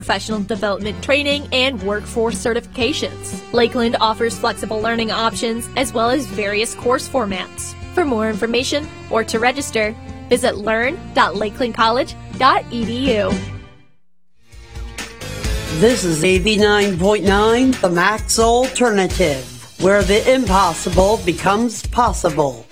professional development training, and workforce certifications. Lakeland offers flexible learning options as well as various course formats. For more information or to register, visit learn.lakelandcollege.edu. This is 89.9, the Max Alternative, where the impossible becomes possible.